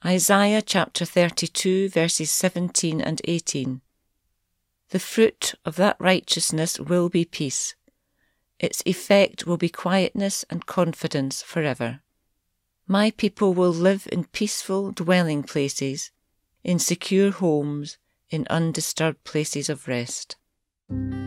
Isaiah chapter 32 verses 17 and 18. The fruit of that righteousness will be peace. Its effect will be quietness and confidence forever. My people will live in peaceful dwelling places, in secure homes, in undisturbed places of rest.